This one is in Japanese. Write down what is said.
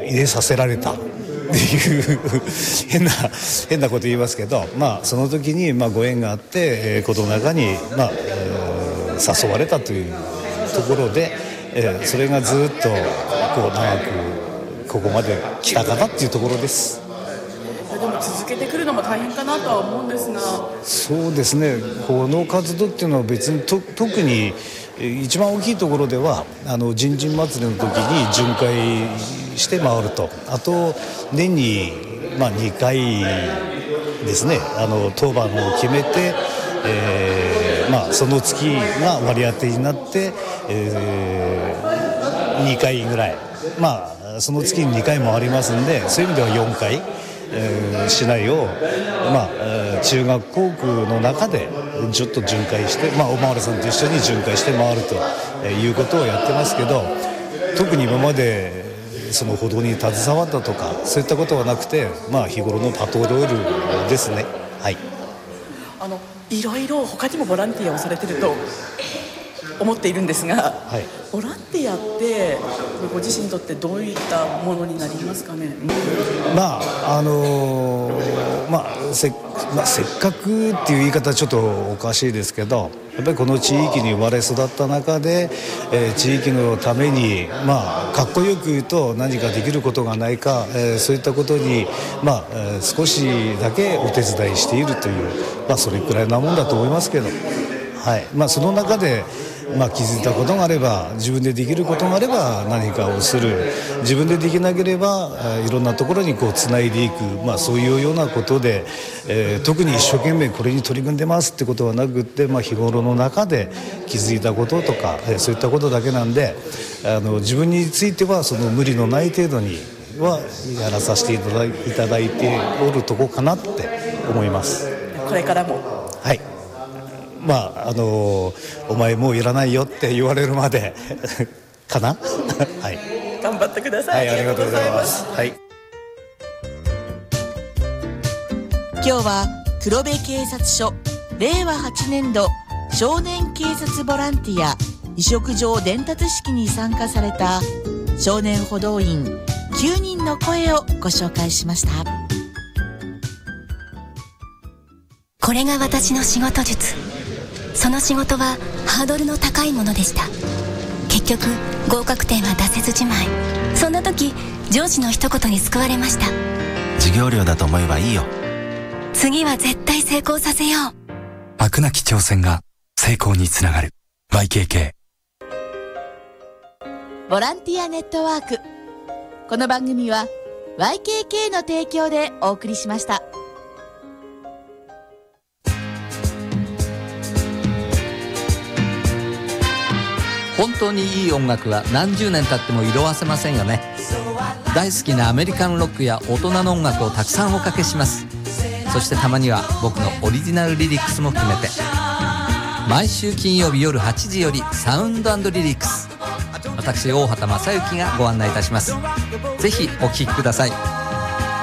入れさせられたっていう変なこと言いますけど、その時にご縁があって、この中に、誘われたというところで、それがずっとこう長くここまで来たかなっていうところです。 でも続けてくるのも大変かなとは思うんですが。 そうですね、この活動っていうのは別に特に一番大きいところではじんじん祭りの時に巡回して回ると、あと年に2回ですね、当番を決めて、その月が割り当てになって、2回ぐらい、その月に2回もありますんで、そういう意味では4回、市内を、中学校区の中でちょっと巡回して、おまわりさんと一緒に巡回して回るということをやってますけど、特に今までその歩道に携わったとかそういったことはなくて、日頃のパトロールですね。はい。 いろいろ他にもボランティアをされてると思っているんですが、はい、ボランティアってご自身にとってどういったものになりますかね。 せっかくっていう言い方はちょっとおかしいですけど、やっぱりこの地域に生まれ育った中で、地域のために、かっこよく言うと何かできることがないか、そういったことに、少しだけお手伝いしているという、それくらいなもんだと思いますけど、はい、その中で気づいたことがあれば、自分でできることがあれば何かをする、自分でできなければいろんなところにこうつないでいく、そういうようなことで、特に一生懸命これに取り組んでますってことはなくって、日頃の中で気づいたこととか、そういったことだけなんで、自分についてはその無理のない程度にはやらさせていただいておるとこかなって思います。 これからも。 はい。お前もういらないよって言われるまでかなはい、 頑張ってください。 はい、ありがとうございます。はい、 今日は黒部警察署令和8年度少年警察ボランティア移植場伝達式に参加された少年補導員9人の声をご紹介しました。 これが私の仕事術。その仕事はハードルの高いものでした。結局合格点は出せずじまい。そんな時上司の一言に救われました。 授業料だと思えばいいよ。 次は絶対成功させよう。 飽くなき挑戦が成功につながる YKK ボランティアネットワーク。この番組は YKK の提供でお送りしました。 本当にいい音楽は何十年経っても色褪せませんよね。大好きなアメリカンロックや大人の音楽をたくさんおかけします。そしてたまには僕のオリジナルリリックスも含めて、毎週金曜日夜8時よりサウンド&リリックス、私大畑正幸がご案内いたします。ぜひお聴きください。